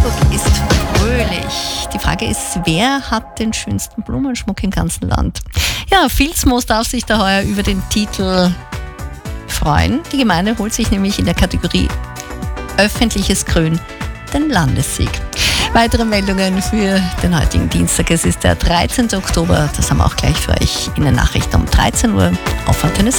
Ist fröhlich. Die Frage ist, wer hat den schönsten Blumenschmuck im ganzen Land? Ja, Vilsmos darf sich da heuer über den Titel freuen. Die Gemeinde holt sich nämlich in der Kategorie Öffentliches Grün den Landessieg. Weitere Meldungen für den heutigen Dienstag. Es ist der 13. Oktober. Das haben wir auch gleich für euch in den Nachrichten um 13 Uhr auf Antenne